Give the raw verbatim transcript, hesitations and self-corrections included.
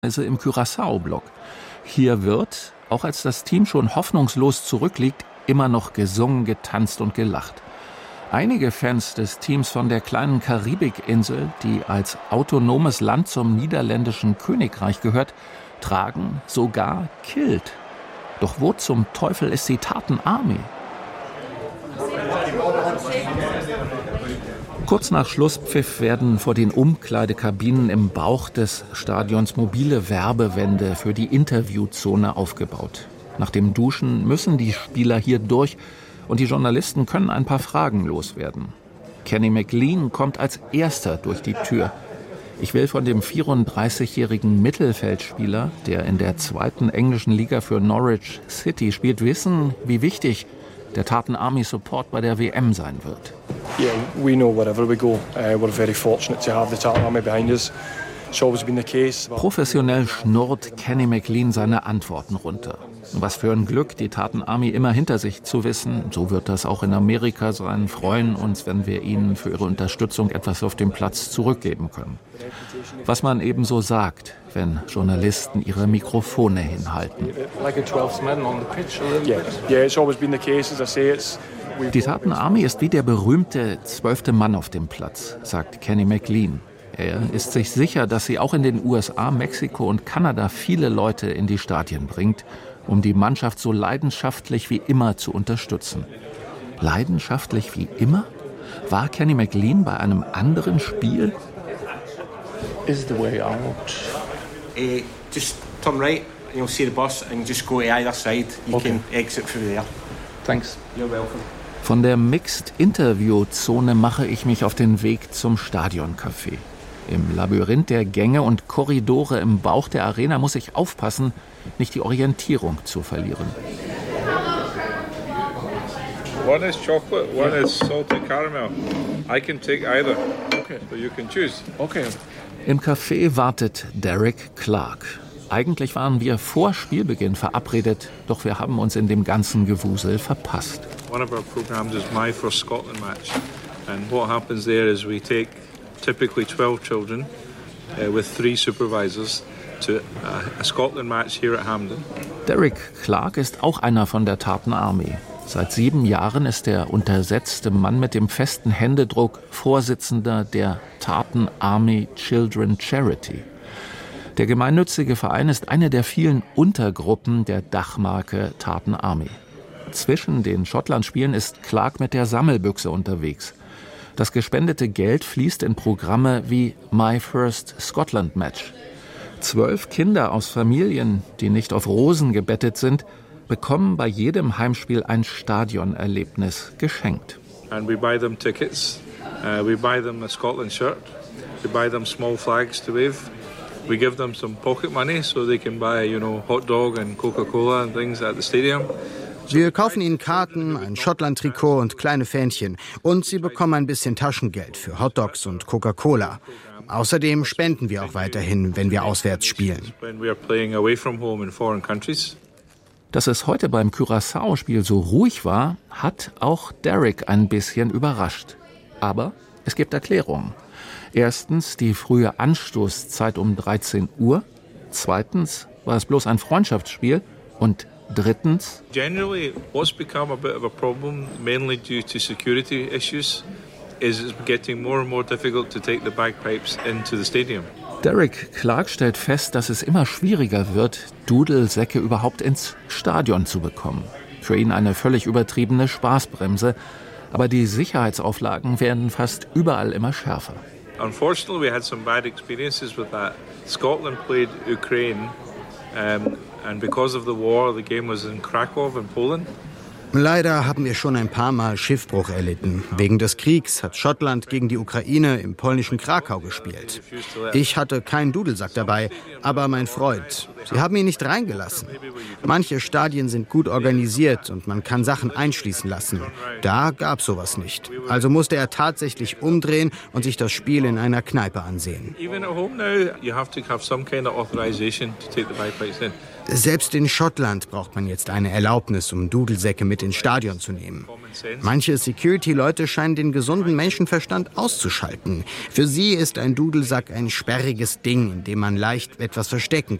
Also im Curaçao-Block. Hier wird, auch als das Team schon hoffnungslos zurückliegt, immer noch gesungen, getanzt und gelacht. Einige Fans des Teams von der kleinen Karibikinsel, die als autonomes Land zum niederländischen Königreich gehört, tragen sogar Kilt. Doch wo zum Teufel ist die Tartan Army? Kurz nach Schlusspfiff werden vor den Umkleidekabinen im Bauch des Stadions mobile Werbewände für die Interviewzone aufgebaut. Nach dem Duschen müssen die Spieler hier durch und die Journalisten können ein paar Fragen loswerden. Kenny McLean kommt als Erster durch die Tür. Ich will von dem vierunddreißigjährigen Mittelfeldspieler, der in der zweiten englischen Liga für Norwich City spielt, wissen, wie wichtig der Tartan Army Support bei der W M sein wird. Yeah, we know wherever we go, uh, we're very fortunate to have the Tartan Army behind us. It's always been the case. Professionell schnurrt Kenny McLean seine Antworten runter. Was für ein Glück, die Tartan Army immer hinter sich zu wissen. So wird das auch in Amerika sein. Freuen uns, wenn wir ihnen für ihre Unterstützung etwas auf dem Platz zurückgeben können. Was man eben so sagt, wenn Journalisten ihre Mikrofone hinhalten. Die Tartan Army ist wie der berühmte zwölfte Mann auf dem Platz, sagt Kenny McLean. Er ist sich sicher, dass sie auch in den U S A, Mexiko und Kanada viele Leute in die Stadien bringt, um die Mannschaft so leidenschaftlich wie immer zu unterstützen. Leidenschaftlich wie immer? War Kenny McLean bei einem anderen Spiel? Is the way out? Uh, just turn right and you'll see the bus and just go to either side. You Okay. can exit through there. Thanks. You're welcome. Von der Mixed-Interview-Zone mache ich mich auf den Weg zum Stadioncafé. Im Labyrinth der Gänge und Korridore im Bauch der Arena muss ich aufpassen, nicht die Orientierung zu verlieren. One is chocolate, one is salted caramel. I can take either, Okay. so you can choose. Okay. Im Café wartet Derek Clark. Eigentlich waren wir vor Spielbeginn verabredet, doch wir haben uns in dem ganzen Gewusel verpasst. One of our programs is My First Scotland Match, and what happens there is we take typically twelve children uh, with three supervisors to uh, a Scotland match here at Hampden. Derek Clark ist auch einer von der Tartan Army. Seit sieben Jahren ist der untersetzte Mann mit dem festen Händedruck Vorsitzender der Tartan Army Children Charity. Der gemeinnützige Verein ist eine der vielen Untergruppen der Dachmarke Tartan Army. Zwischen den Schottlandspielen ist Clark mit der Sammelbüchse unterwegs. Das gespendete Geld fließt in Programme wie My First Scotland Match. Zwölf Kinder aus Familien, die nicht auf Rosen gebettet sind, bekommen bei jedem Heimspiel ein Stadionerlebnis geschenkt. And we buy them tickets, uh, we buy them a Scotland shirt, we buy them small flags to wave. We give them some pocket money so they can buy, you know, hot dog and Coca-Cola and things at the stadium. Wir kaufen ihnen Karten, ein Schottland-Trikot und kleine Fähnchen. Und sie bekommen ein bisschen Taschengeld für Hotdogs und Coca-Cola. Außerdem spenden wir auch weiterhin, wenn wir auswärts spielen. When we are playing away from home in foreign countries. Dass es heute beim Curaçao-Spiel so ruhig war, hat auch Derek ein bisschen überrascht. Aber es gibt Erklärungen. Erstens die frühe Anstoßzeit um dreizehn Uhr. Zweitens war es bloß ein Freundschaftsspiel. Und drittens, Generally, what's become a bit of a problem, mainly due to security issues, is it's getting more and more difficult to take the bagpipes into the stadium. Derek Clark stellt fest, dass es immer schwieriger wird, Dudelsäcke überhaupt ins Stadion zu bekommen. Für ihn eine völlig übertriebene Spaßbremse. Aber die Sicherheitsauflagen werden fast überall immer schärfer. Unfortunately, we had some bad experiences with that. Scotland played Ukraine, um, and because of the war, the game was in Krakow in Poland. Leider haben wir schon ein paar Mal Schiffbruch erlitten. Wegen des Kriegs hat Schottland gegen die Ukraine im polnischen Krakau gespielt. Ich hatte keinen Dudelsack dabei, aber mein Freund, Sie haben ihn nicht reingelassen. Manche Stadien sind gut organisiert und man kann Sachen einschließen lassen. Da gab sowas nicht. Also musste er tatsächlich umdrehen und sich das Spiel in einer Kneipe ansehen. Selbst in Schottland braucht man jetzt eine Erlaubnis, um Dudelsäcke mit ins Stadion zu nehmen. Manche Security-Leute scheinen den gesunden Menschenverstand auszuschalten. Für sie ist ein Dudelsack ein sperriges Ding, in dem man leicht etwas verstecken